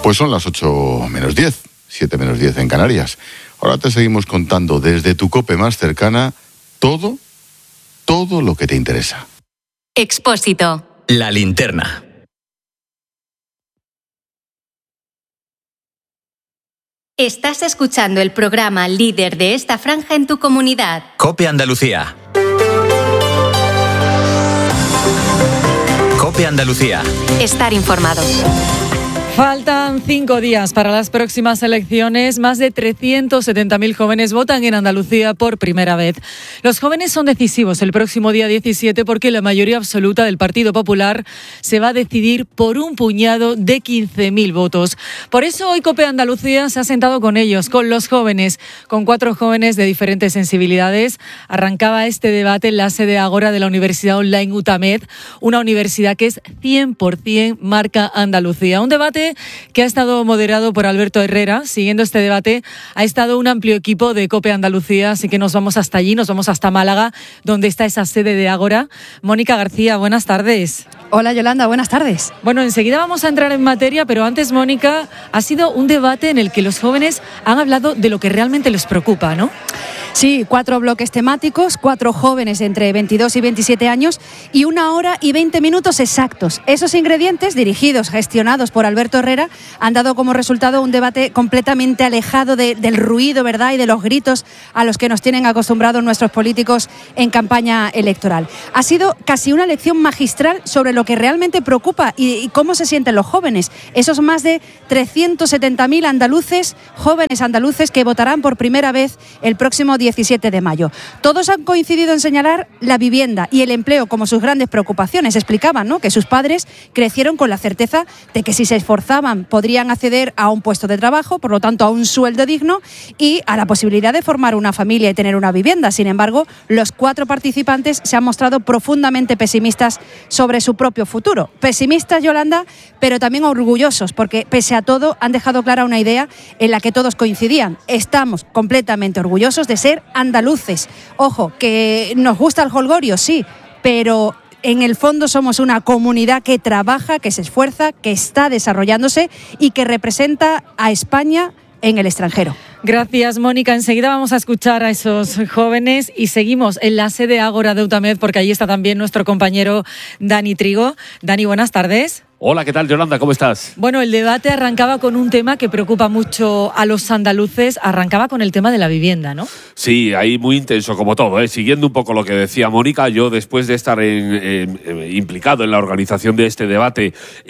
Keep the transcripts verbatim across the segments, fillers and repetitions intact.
Pues son las ocho menos diez, siete menos diez en Canarias. Ahora te seguimos contando desde tu COPE más cercana todo, todo lo que te interesa. Expósito. La linterna. Estás escuchando el programa líder de esta franja en tu comunidad. COPE Andalucía. COPE Andalucía. Estar informado. Faltan cinco días para las próximas elecciones. Más de trescientos setenta mil jóvenes votan en Andalucía por primera vez. Los jóvenes son decisivos el próximo día diecisiete porque la mayoría absoluta del Partido Popular se va a decidir por un puñado de quince mil votos. Por eso hoy COPE Andalucía se ha sentado con ellos, con los jóvenes, con cuatro jóvenes de diferentes sensibilidades. Arrancaba este debate en la sede Ágora de la Universidad Online UTAMED, una universidad que es cien por ciento marca Andalucía. Un debate que ha estado moderado por Alberto Herrera. Siguiendo este debate ha estado un amplio equipo de COPE Andalucía, así que nos vamos hasta allí, nos vamos hasta Málaga, donde está esa sede de Ágora. Mónica García, buenas tardes. Hola Yolanda, buenas tardes. Bueno, enseguida vamos a entrar en materia, pero antes, Mónica, ha sido un debate en el que los jóvenes han hablado de lo que realmente les preocupa, ¿no? Sí, cuatro bloques temáticos, cuatro jóvenes entre veintidós y veintisiete años y una hora y veinte minutos exactos. Esos ingredientes, dirigidos, gestionados por Alberto Herrera, han dado como resultado un debate completamente alejado de, del ruido, ¿verdad?, y de los gritos a los que nos tienen acostumbrados nuestros políticos en campaña electoral. Ha sido casi una lección magistral sobre lo que realmente preocupa y, y cómo se sienten los jóvenes. Esos más de trescientos setenta mil andaluces, jóvenes andaluces que votarán por primera vez el próximo diecisiete de mayo. Todos han coincidido en señalar la vivienda y el empleo como sus grandes preocupaciones. Explicaban, ¿no?, que sus padres crecieron con la certeza de que si se esforzaban podrían acceder a un puesto de trabajo, por lo tanto a un sueldo digno y a la posibilidad de formar una familia y tener una vivienda. Sin embargo, los cuatro participantes se han mostrado profundamente pesimistas sobre su propio futuro. Pesimistas, Yolanda, pero también orgullosos, porque pese a todo han dejado clara una idea en la que todos coincidían. Estamos completamente orgullosos de ser andaluces. Ojo, que nos gusta el jolgorio, sí, pero en el fondo somos una comunidad que trabaja, que se esfuerza, que está desarrollándose y que representa a España en el extranjero. Gracias, Mónica. Enseguida vamos a escuchar a esos jóvenes y seguimos en la sede Ágora de UTAMED porque allí está también nuestro compañero Dani Trigo. Dani, buenas tardes. Hola, ¿qué tal, Yolanda? ¿Cómo estás? Bueno, el debate arrancaba con un tema que preocupa mucho a los andaluces, arrancaba con el tema de la vivienda, ¿no? Sí, ahí muy intenso como todo, ¿eh? Siguiendo un poco lo que decía Mónica, yo después de estar en, en, en, implicado en la organización de este debate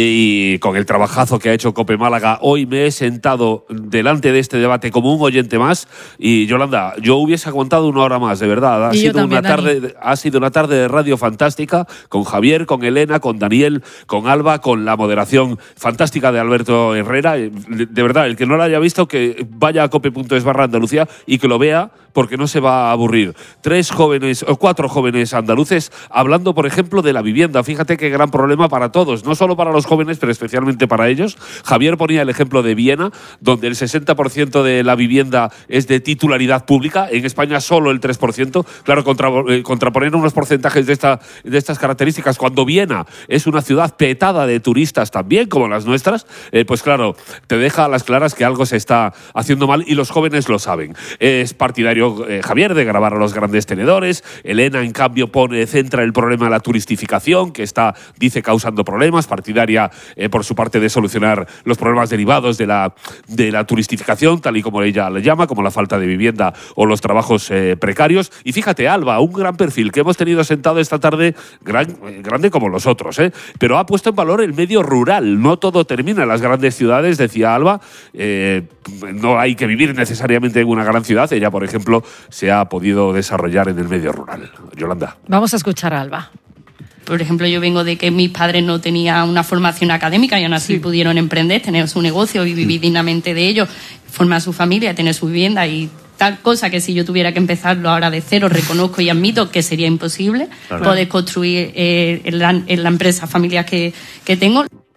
y con el trabajazo que ha hecho COPE Málaga, hoy me he sentado delante de este debate como un oyente más y, Yolanda, yo hubiese aguantado una hora más, de verdad. Ha, sido, también, una tarde, ha sido una tarde de radio fantástica con Javier, con Elena, con Daniel, con Alba, con con la moderación fantástica de Alberto Herrera. De verdad, el que no lo haya visto, que vaya a cope.es barra Andalucía y que lo vea, porque no se va a aburrir. Tres jóvenes, o cuatro jóvenes andaluces hablando, por ejemplo, de la vivienda. Fíjate qué gran problema para todos, no solo para los jóvenes, pero especialmente para ellos. Javier ponía el ejemplo de Viena, donde el sesenta por ciento de la vivienda es de titularidad pública. En España solo el tres por ciento. Claro, contra, eh, contraponer unos porcentajes de, esta, de estas características, cuando Viena es una ciudad petada de turistas también, como las nuestras, eh, pues claro, te deja a las claras que algo se está haciendo mal y los jóvenes lo saben. Es partidario eh, Javier de grabar a los grandes tenedores. Elena, en cambio, pone, centra el problema de la turistificación, que está, dice, causando problemas. Partidaria, eh, por su parte, de solucionar los problemas derivados de la, de la turistificación, tal y como ella le llama, como la falta de vivienda o los trabajos eh, precarios. Y fíjate, Alba, un gran perfil que hemos tenido sentado esta tarde, gran, eh, grande como los otros, eh, pero ha puesto en valor el medio rural. No todo termina en las grandes ciudades, decía Alba. Eh, no hay que vivir necesariamente en una gran ciudad. Ella, por ejemplo, se ha podido desarrollar en el medio rural. Yolanda. Vamos a escuchar a Alba. Por ejemplo, yo vengo de que mis padres no tenían una formación académica y aún así sí pudieron emprender, tener su negocio y vivir dignamente de ello, formar su familia, tener su vivienda y tal cosa que si yo tuviera que empezarlo ahora de cero, reconozco y admito que sería imposible, claro, poder construir eh, en, la, en la empresa familiar que, que tengo.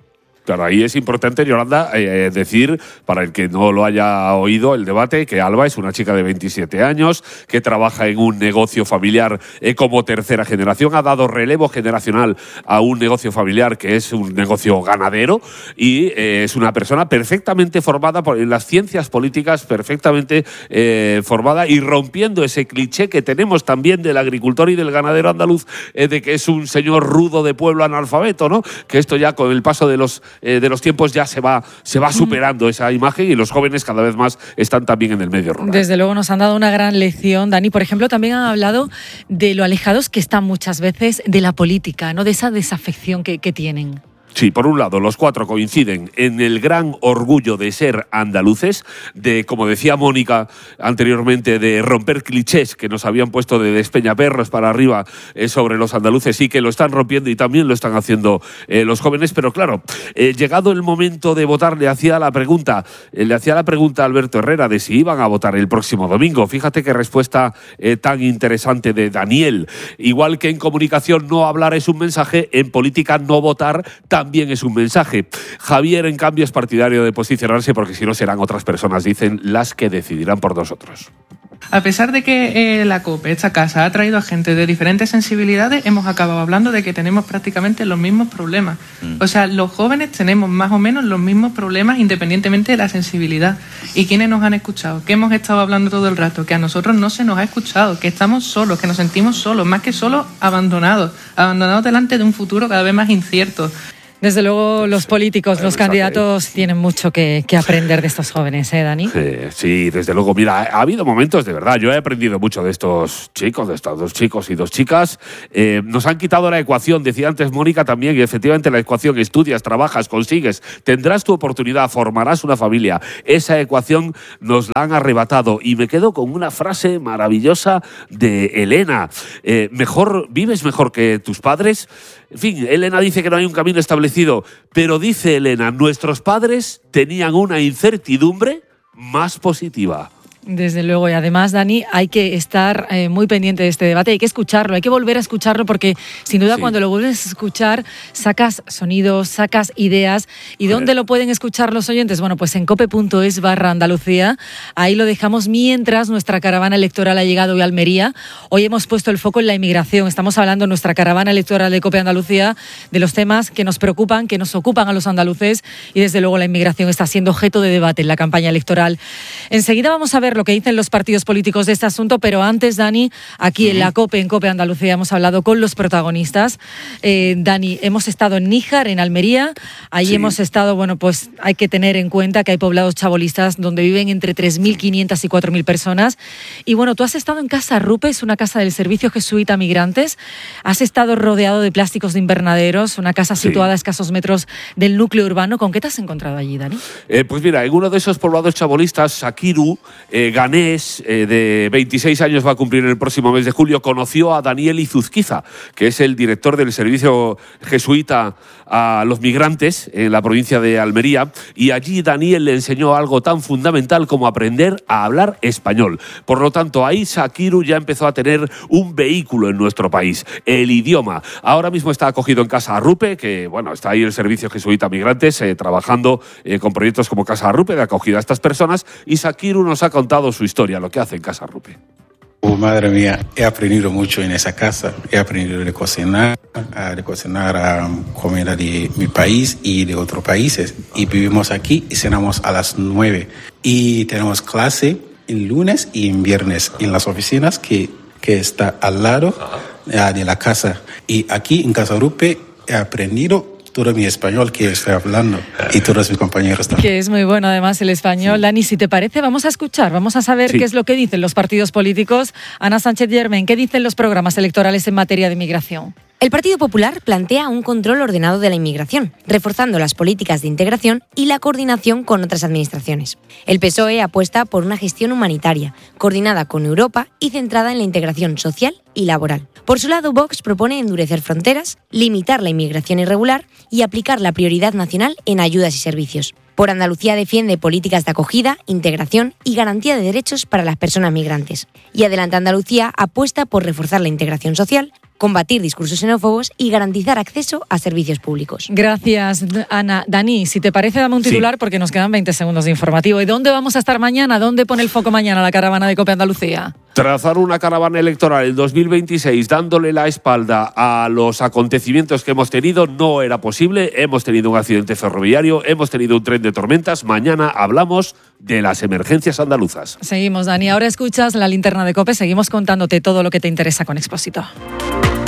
Pero ahí es importante, Yolanda, eh, decir, para el que no lo haya oído el debate, que Alba es una chica de veintisiete años, que trabaja en un negocio familiar eh, como tercera generación, ha dado relevo generacional a un negocio familiar que es un negocio ganadero y eh, es una persona perfectamente formada por, en las ciencias políticas, perfectamente eh, formada y rompiendo ese cliché que tenemos también del agricultor y del ganadero andaluz, eh, de que es un señor rudo de pueblo analfabeto, ¿no? Que esto ya con el paso de los Eh, de los tiempos ya se va, se va superando esa imagen y los jóvenes cada vez más están también en el medio rural. Desde luego nos han dado una gran lección, Dani. Por ejemplo, también han hablado de lo alejados que están muchas veces de la política, ¿no? De esa desafección que, que tienen. Sí, por un lado, los cuatro coinciden en el gran orgullo de ser andaluces, de, como decía Mónica anteriormente, de romper clichés que nos habían puesto de despeñaperros para arriba eh, sobre los andaluces, y que lo están rompiendo y también lo están haciendo eh, los jóvenes. Pero claro, eh, llegado el momento de votar, le hacía la pregunta, eh, le hacía la pregunta a Alberto Herrera de si iban a votar el próximo domingo. Fíjate qué respuesta eh, tan interesante de Daniel. Igual que en comunicación no hablar es un mensaje, en política no votar también También es un mensaje. Javier, en cambio, es partidario de posicionarse porque si no serán otras personas, dicen, las que decidirán por nosotros. A pesar de que eh, la COPE, esta casa, ha traído a gente de diferentes sensibilidades, hemos acabado hablando de que tenemos prácticamente los mismos problemas. Mm. O sea, los jóvenes tenemos más o menos los mismos problemas independientemente de la sensibilidad. ¿Y quiénes nos han escuchado? ¿Qué hemos estado hablando todo el rato? Que a nosotros no se nos ha escuchado, que estamos solos, que nos sentimos solos, más que solos, abandonados, abandonados delante de un futuro cada vez más incierto. Desde luego los políticos, los candidatos tienen mucho que, que aprender de estos jóvenes, ¿eh, Dani? Sí, sí, desde luego. Mira, ha habido momentos, de verdad, yo he aprendido mucho de estos chicos, de estos dos chicos y dos chicas. Eh, nos han quitado la ecuación, decía antes Mónica también, y efectivamente la ecuación, estudias, trabajas, consigues, tendrás tu oportunidad, formarás una familia. Esa ecuación nos la han arrebatado y me quedo con una frase maravillosa de Elena. Eh, mejor, vives mejor que tus padres. En fin, Elena dice que no hay un camino establecido, pero dice Elena, nuestros padres tenían una incertidumbre más positiva. Desde luego, y además, Dani, hay que estar eh, muy pendiente de este debate, hay que escucharlo, hay que volver a escucharlo porque sin duda sí, cuando lo vuelves a escuchar sacas sonidos, sacas ideas. ¿Y dónde lo pueden escuchar los oyentes? Bueno, pues en cope.es barra Andalucía, ahí lo dejamos mientras nuestra caravana electoral ha llegado hoy a Almería. Hoy hemos puesto el foco en la inmigración, estamos hablando en nuestra caravana electoral de Cope Andalucía de los temas que nos preocupan, que nos ocupan a los andaluces y desde luego la inmigración está siendo objeto de debate en la campaña electoral. Enseguida vamos a ver lo que dicen los partidos políticos de este asunto, pero antes, Dani, aquí en la COPE, en Cope Andalucía, hemos hablado con los protagonistas. Eh, Dani, hemos estado en Níjar, en Almería, allí sí. hemos estado, bueno, pues hay que tener en cuenta que hay poblados chabolistas donde viven entre tres mil quinientas y cuatro mil personas. Y bueno, tú has estado en Casa Rupe, es una casa del Servicio Jesuita Migrantes, has estado rodeado de plásticos de invernaderos, una casa sí. situada a escasos metros del núcleo urbano. ¿Con qué te has encontrado allí, Dani? Eh, pues mira, en uno de esos poblados chabolistas, Sakiru, eh, ganés, eh, de veintiséis años, va a cumplir el próximo mes de julio, conoció a Daniel Izuzquiza, que es el director del Servicio Jesuita a los Migrantes en la provincia de Almería, y allí Daniel le enseñó algo tan fundamental como aprender a hablar español. Por lo tanto, ahí Sakiru ya empezó a tener un vehículo en nuestro país, el idioma. Ahora mismo está acogido en Casa Rupe, que bueno, está ahí el Servicio Jesuita Migrantes eh, trabajando eh, con proyectos como Casa Rupe de acogida a estas personas, y Sakiru nos ha contado su historia, lo que hace en Casa Rupe. Oh, madre mía, he aprendido mucho en esa casa. He aprendido de cocinar, a, de cocinar um, comida de mi país y de otros países. Y vivimos aquí y cenamos a las nueve. Y tenemos clase el lunes y en viernes en las oficinas que, que está al lado uh, de la casa. Y aquí en Casa Rupe he aprendido todo mi español que estoy hablando y todos mis compañeros también. Que es muy bueno además el español. Sí. Dani, si te parece, vamos a escuchar, vamos a saber sí. qué es lo que dicen los partidos políticos. Ana Sánchez Germain, ¿qué dicen los programas electorales en materia de inmigración? El Partido Popular plantea un control ordenado de la inmigración, reforzando las políticas de integración y la coordinación con otras administraciones. El P S O E apuesta por una gestión humanitaria, coordinada con Europa y centrada en la integración social y laboral. Por su lado, Vox propone endurecer fronteras, limitar la inmigración irregular y aplicar la prioridad nacional en ayudas y servicios. Por Andalucía defiende políticas de acogida, integración y garantía de derechos para las personas migrantes. Y Adelante Andalucía apuesta por reforzar la integración social, combatir discursos xenófobos y garantizar acceso a servicios públicos. Gracias, Ana. Dani, si te parece, dame un titular sí. porque nos quedan veinte segundos de informativo. ¿Y dónde vamos a estar mañana? ¿Dónde pone el foco mañana la caravana de COPE Andalucía? Trazar una caravana electoral en dos mil veintiséis dándole la espalda a los acontecimientos que hemos tenido no era posible. Hemos tenido un accidente ferroviario, hemos tenido un tren de tormentas. Mañana hablamos de las emergencias andaluzas. Seguimos, Dani. Ahora escuchas la linterna de COPE. Seguimos contándote todo lo que te interesa con Expósito.